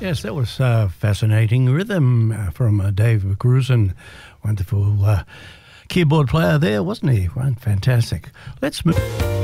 Yes, that was fascinating rhythm from Dave Grusin. Wonderful keyboard player there, wasn't he? Right, fantastic. Let's move.